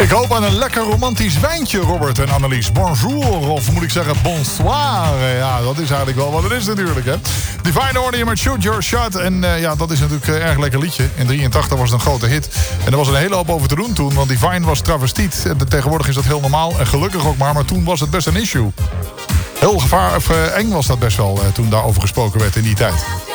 Ik hoop aan een lekker romantisch wijntje, Robert en Annelies. Bonjour, of moet ik zeggen bonsoir. Ja, dat is eigenlijk wel wat het is natuurlijk, hè. Divine hoorde je met Shoot Your Shot. En ja, dat is natuurlijk een erg lekker liedje. In 83 was het een grote hit. En er was een hele hoop over te doen toen, want Divine was travestiet. En tegenwoordig is dat heel normaal en gelukkig ook maar toen was het best een issue. Heel eng was dat best wel toen daarover gesproken werd in die tijd.